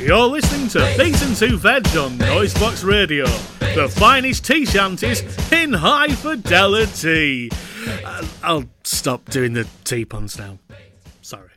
You're listening to Beat and Two Veg on Noisebox Radio, the finest tea shanties in high fidelity. I'll stop doing the tea puns now. Sorry.